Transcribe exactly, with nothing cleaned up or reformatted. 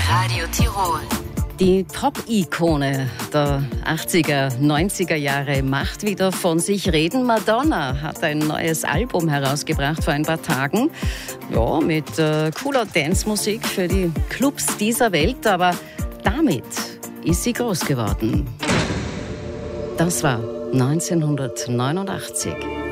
Radio Tirol. Die Pop-Ikone der achtziger, neunziger Jahre macht wieder von sich reden. Madonna hat ein neues Album herausgebracht vor ein paar Tagen. Ja, mit äh, cooler Dance-Musik für die Clubs dieser Welt. Aber damit ist sie groß geworden. Das war neunzehnhundertneunundachtzig.